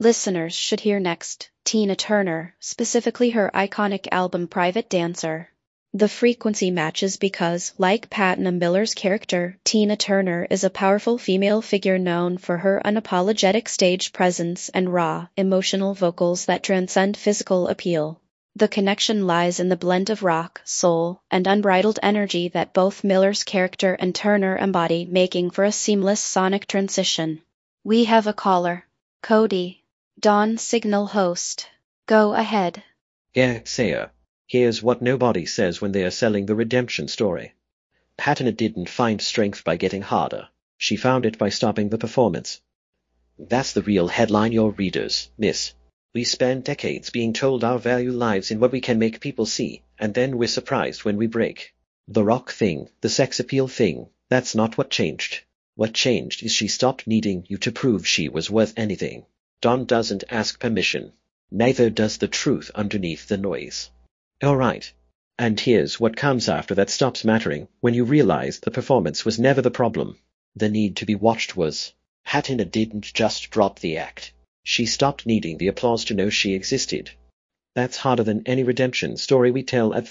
listeners should hear next, Tina Turner, specifically her iconic album Private Dancer. The frequency matches because, like Patna Miller's character, Tina Turner is a powerful female figure known for her unapologetic stage presence and raw, emotional vocals that transcend physical appeal. The connection lies in the blend of rock, soul, and unbridled energy that both Miller's character and Turner embody, making for a seamless sonic transition. We have a caller. Cody. Dawn Signal host. Go ahead. Yeah, Saya. Here's what nobody says when they are selling the redemption story. Patna didn't find strength by getting harder. She found it by stopping the performance. That's the real headline, your readers, miss. We spend decades being told our value lies in what we can make people see, and then we're surprised when we break. The rock thing, the sex appeal thing, that's not what changed. What changed is she stopped needing you to prove she was worth anything. Dawn doesn't ask permission. Neither does the truth underneath the noise. Alright. And here's what comes after that stops mattering, when you realize the performance was never the problem. The need to be watched was. Patna didn't just drop the act. She stopped needing the applause to know she existed. That's harder than any redemption story we tell at